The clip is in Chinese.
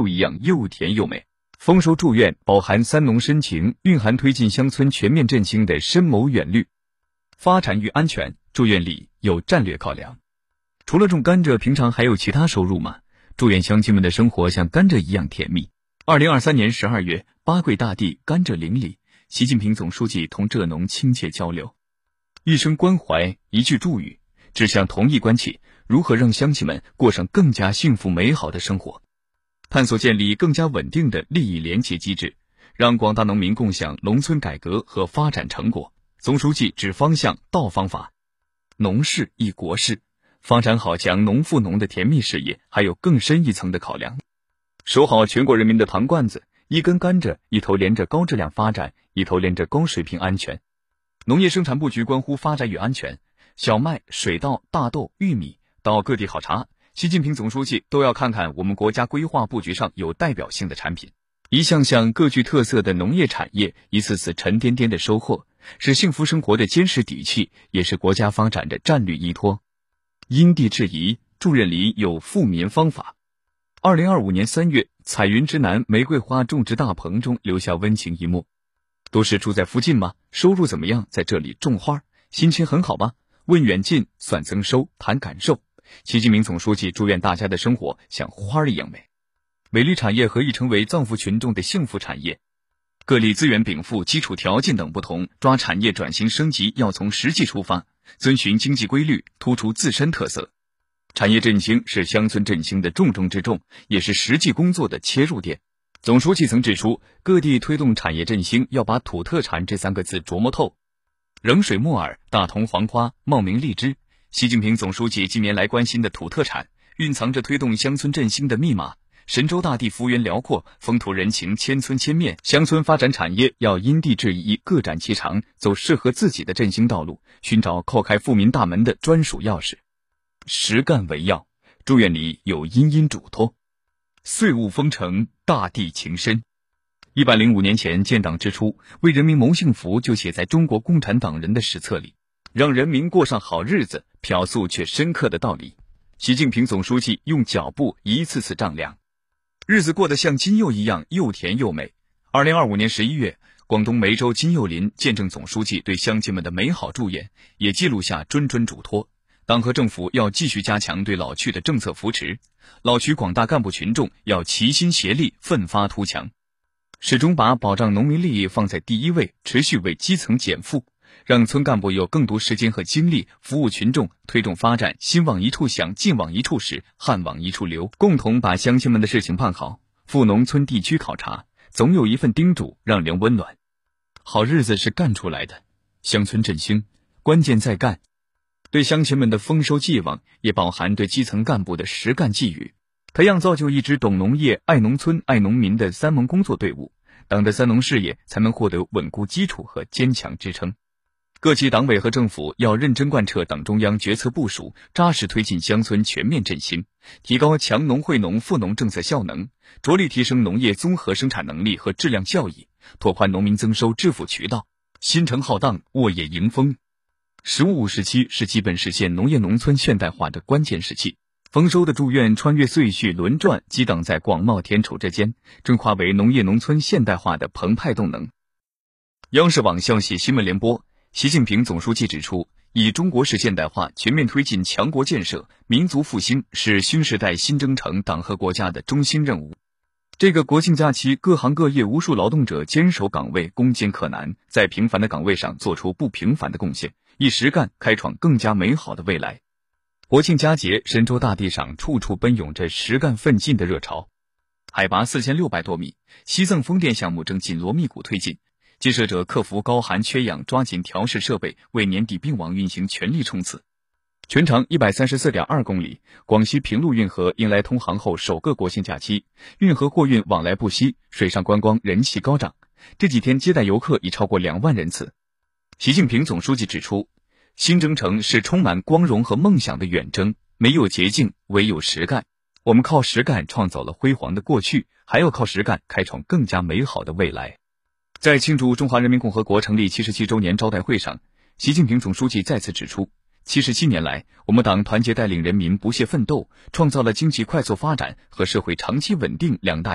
都一样又甜又美。丰收祝愿饱含三农深情，蕴含推进乡村全面振兴的深谋远虑。发展与安全，祝愿里有战略考量。除了种甘蔗，平常还有其他收入吗？祝愿乡亲们的生活像甘蔗一样甜蜜。2023年12月，八桂大地，甘蔗林里，习近平总书记同蔗农亲切交流，一声关怀，一句祝语，指向同一关切，如何让乡亲们过上更加幸福美好的生活，探索建立更加稳定的利益连结机制，让广大农民共享农村改革和发展成果。总书记指方向道方法，农事亦国事，发展好强农富农的甜蜜事业还有更深一层的考量。守好全国人民的糖罐子，一根甘蔗，一头连着高质量发展，一头连着高水平安全。农业生产布局关乎发展与安全，小麦、水稻、大豆、玉米到各地考察，习近平总书记都要看看我们国家规划布局上有代表性的产品，一项项各具特色的农业产业，一次次沉甸甸的收获，是幸福生活的坚实底气，也是国家发展的战略依托。因地制宜，祝愿里有富民方法。2025年3月，彩云之南玫瑰花种植大棚中留下温情一幕。都是住在附近吗？收入怎么样？在这里种花，心情很好吗？问远近，算增收，谈感受。习近平总书记祝愿大家的生活像花一样美。美丽产业何以成为藏族群众的幸福产业？各地资源禀赋、基础条件等不同，抓产业转型升级要从实际出发，遵循经济规律，突出自身特色。产业振兴是乡村振兴的重中之重，也是实际工作的切入点。总书记曾指出，各地推动产业振兴要把土特产这3个字琢磨透。冷水木耳、大同黄花、茂名荔枝，习近平总书记近年来关心的土特产，蕴藏着推动乡村振兴的密码。神州大地幅员辽阔，风土人情千村千面，乡村发展产业要因地制宜，各展其长，走适合自己的振兴道路，寻找叩开富民大门的专属钥匙。实干为要，祝愿里有殷殷嘱托。岁物丰成，大地情深。105年前建党之初，为人民谋幸福就写在中国共产党人的史册里，让人民过上好日子，朴素却深刻的道理。习近平总书记用脚步一次次丈量，日子过得像金柚一样又甜又美。2025年11月，广东梅州金柚林见证总书记对乡亲们的美好祝愿，也记录下谆谆嘱托。党和政府要继续加强对老区的政策扶持，老区广大干部群众要齐心协力，奋发图强，始终把保障农民利益放在第一位，持续为基层减负，让村干部有更多时间和精力服务群众，推动发展心往一处想，劲往一处使，汗往一处流，共同把乡亲们的事情办好。赴农村地区考察，总有一份叮嘱让人温暖。好日子是干出来的，乡村振兴关键在干。对乡亲们的丰收寄望，也饱含对基层干部的实干寄语，培养造就一支懂农业、爱农村、爱农民的三农工作队伍，党的三农事业才能获得稳固基础和坚强支撑。各级党委和政府要认真贯彻党中央决策部署，扎实推进乡村全面振兴，提高强农惠农富农政策效能，着力提升农业综合生产能力和质量效益，拓宽农民增收致富渠道。新城浩荡，沃野迎风。“15+5”时期是基本实现农业农村现代化的关键时期。丰收的祝愿穿越岁序轮转，激荡在广袤田畴之间，正化为农业农村现代化的澎湃动能。央视网消息新闻联播，习近平总书记指出，以中国式现代化全面推进强国建设、民族复兴是新时代新征程党和国家的中心任务。这个国庆假期，各行各业无数劳动者坚守岗位，攻坚克难，在平凡的岗位上做出不平凡的贡献，以实干开创更加美好的未来。国庆佳节，神州大地上处处奔涌着实干奋进的热潮。海拔4600多米，西藏风电项目正紧锣密鼓推进，建设者克服高寒缺氧，抓紧调试设备，为年底并网运行全力冲刺。全长134.2公里，广西平陆运河迎来通航后首个国庆假期，运河货运往来不息，水上观光人气高涨，这几天接待游客已超过2万人次。习近平总书记指出，新征程是充满光荣和梦想的远征，没有捷径，唯有实干。我们靠实干创造了辉煌的过去，还要靠实干开创更加美好的未来。在庆祝中华人民共和国成立77周年招待会上，习近平总书记再次指出，77年来，我们党团结带领人民不懈奋斗，创造了经济快速发展和社会长期稳定2大